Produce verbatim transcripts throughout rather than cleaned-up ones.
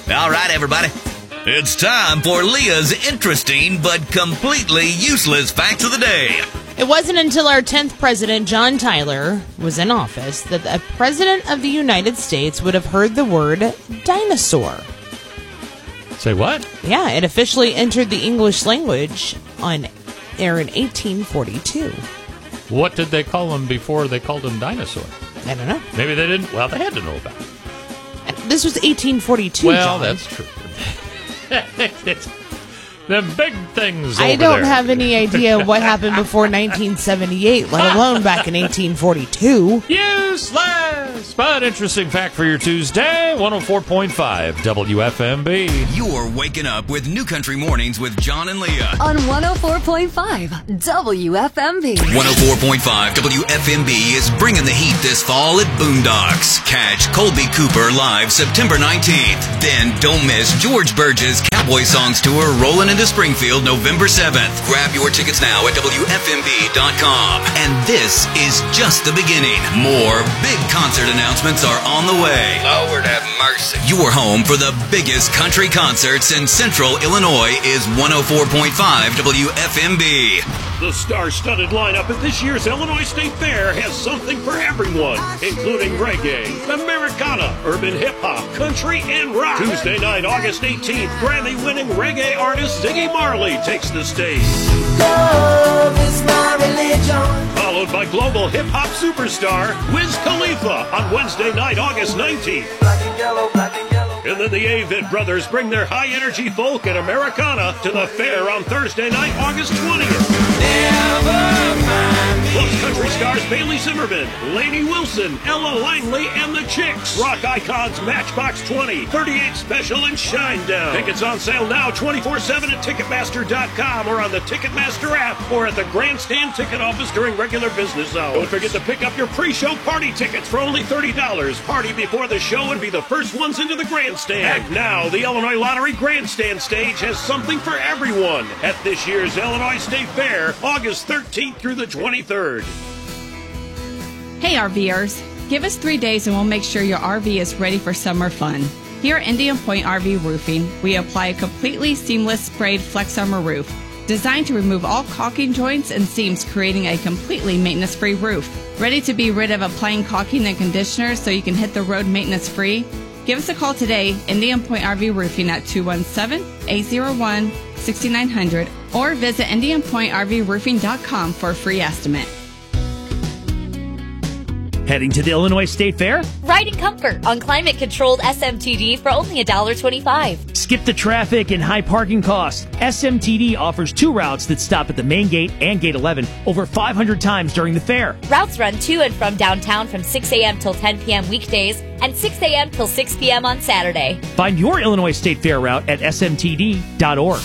All right, everybody. It's time for Leah's interesting but completely useless facts of the day. It wasn't until our tenth president, John Tyler, was in office that the President of the United States would have heard the word dinosaur. Say what? Yeah, it officially entered the English language on air in eighteen forty-two. What did they call him before they called him dinosaur? I don't know. Maybe they didn't. Well, they had to know about it. This was eighteen forty-two, Well, John. that's true. It's the big things I over don't there. have any idea what happened before nineteen seventy-eight, let alone back in eighteen forty-two. Useless, but interesting fact for your Tuesday, one oh four point five W F M B. You're waking up with New Country Mornings with John and Leah. On one oh four point five W F M B. one oh four point five W F M B is bringing the heat this fall at Boondocks. Catch Colby Cooper live September nineteenth. Then don't miss George Burgess' Cowboy Songs Tour rolling into Springfield November seventh. Grab your tickets now at W F M B dot com. And this is just the beginning. More big concert announcements are on the way. Lord have mercy. Your home for the biggest country concerts in Central Illinois is one oh four point five W F M B. The star-studded lineup at this year's Illinois State Fair has something for everyone, including reggae, Americana, urban hip-hop, country, and rock. Tuesday night, August eighteenth, Grammy-winning reggae artist Ziggy Marley takes the stage. Love is my religion. Followed by global hip-hop superstar Wiz Khalifa on Wednesday night, August nineteenth. Black and yellow, black and yellow. And then the Avett Brothers bring their high-energy folk and Americana to the fair on Thursday night, August twentieth. Plus country stars Bailey Zimmerman, Lainey Wilson, Ella Langley, and the Chicks. Rock icons Matchbox twenty, thirty-eight Special, and Shinedown. Tickets on sale now twenty-four seven at Ticketmaster dot com or on the Ticketmaster app or at the Grandstand Ticket Office during regular business hours. Don't forget to pick up your pre-show party tickets for only thirty dollars. Party before the show and be the first ones into the Grandstand. And now, the Illinois Lottery Grandstand stage has something for everyone at this year's Illinois State Fair, August thirteenth through the twenty-third. Hey RVers, give us three days and we'll make sure your R V is ready for summer fun. Here at Indian Point R V Roofing, we apply a completely seamless sprayed Flex Armor roof, designed to remove all caulking joints and seams, creating a completely maintenance-free roof. Ready to be rid of applying caulking and conditioner so you can hit the road maintenance-free? Give us a call today, Indian Point R V Roofing at two one seven, eight oh one, six nine zero zero or visit Indian Point R V Roofing dot com for a free estimate. Heading to the Illinois State Fair? Ride in comfort on climate-controlled S M T D for only one dollar twenty-five. Skip the traffic and high parking costs. S M T D offers two routes that stop at the main gate and gate eleven over five hundred times during the fair. Routes run to and from downtown from six a.m. till ten p.m. weekdays and six a.m. till six p.m. on Saturday. Find your Illinois State Fair route at S M T D dot org.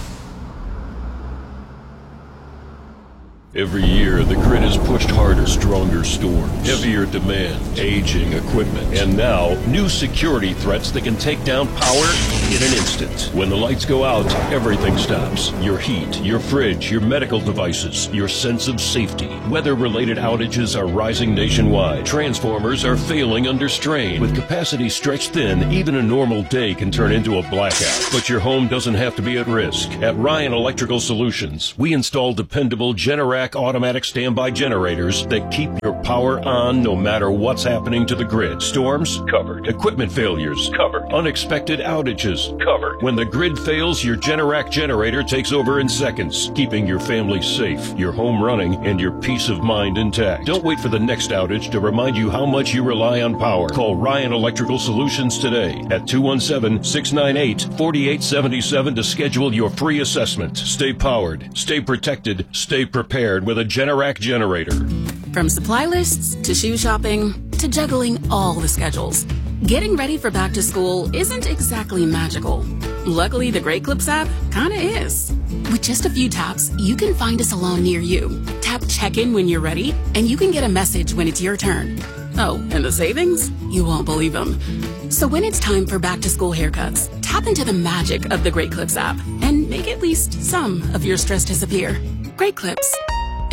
Every year, the grid is pushed harder, stronger storms, heavier demand, aging equipment, and now, new security threats that can take down power in an instant. When the lights go out, everything stops. Your heat, your fridge, your medical devices, your sense of safety. Weather-related outages are rising nationwide. Transformers are failing under strain. With capacity stretched thin, even a normal day can turn into a blackout. But your home doesn't have to be at risk. At Ryan Electrical Solutions, we install dependable Generac automatic standby generators that keep your power on no matter what's happening to the grid. Storms? Covered. Equipment failures? Covered. Unexpected outages? Covered. When the grid fails, your Generac generator takes over in seconds, keeping your family safe, your home running, and your peace of mind intact. Don't wait for the next outage to remind you how much you rely on power. Call Ryan Electrical Solutions today at two one seven, six nine eight, four eight seven seven to schedule your free assessment. Stay powered, stay protected, stay prepared with a Generac generator. From supply lists to shoe shopping to juggling all the schedules, getting ready for back to school isn't exactly magical. Luckily, the Great Clips app kinda is. With just a few taps, you can find a salon near you. Tap check-in when you're ready, and you can get a message when it's your turn. Oh, and the savings? You won't believe them. So when it's time for back to school haircuts, tap into the magic of the Great Clips app and make at least some of your stress disappear. Great Clips.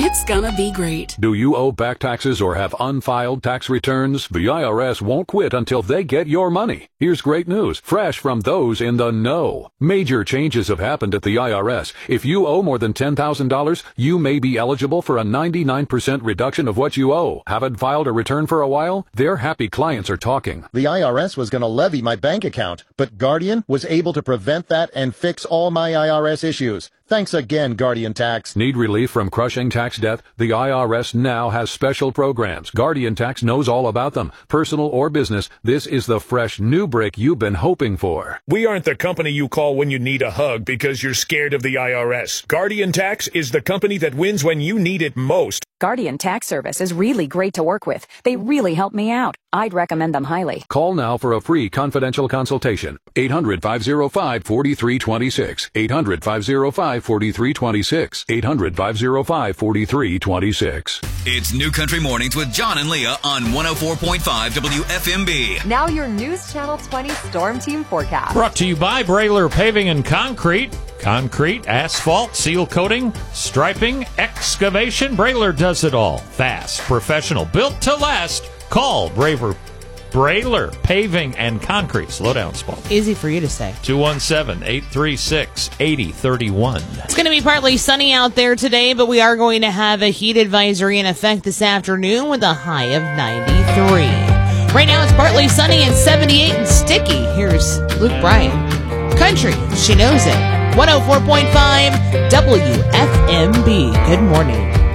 It's gonna be great. Do you owe back taxes or have unfiled tax returns? The I R S won't quit until they get your money. Here's great news, fresh from those in the know. Major changes have happened at the I R S. If you owe more than ten thousand dollars, you may be eligible for a ninety-nine percent reduction of what you owe. Haven't filed a return for a while? Their happy clients are talking. The I R S was going to levy my bank account, but Guardian was able to prevent that and fix all my I R S issues. Thanks again, Guardian Tax. Need relief from crushing tax debt? The I R S now has special programs. Guardian Tax knows all about them. Personal or business, this is the fresh new break you've been hoping for. We aren't the company you call when you need a hug because you're scared of the I R S. Guardian Tax is the company that wins when you need it most. Guardian Tax Service is really great to work with. They really help me out. I'd recommend them highly. Call now for a free confidential consultation. eight hundred, five oh five, four three two six. eight hundred, five oh five, four three two six. eight hundred, five oh five, four three two six. It's New Country Mornings with John and Leah on one oh four point five W F M B. Now your News Channel twenty Storm Team forecast. Brought to you by Brailer Paving and Concrete. Concrete, asphalt, seal coating, striping, excavation. Brailer does it all. Fast, professional, built to last. Call Braver Brailer Paving and Concrete. Slow down, Spall. Easy for you to say. two one seven, eight three six, eight oh three one. It's going to be partly sunny out there today, but we are going to have a heat advisory in effect this afternoon with a high of ninety-three. Right now it's partly sunny and seventy-eight and sticky. Here's Luke Bryan. Country, she knows it. one oh four point five W F M B. Good morning.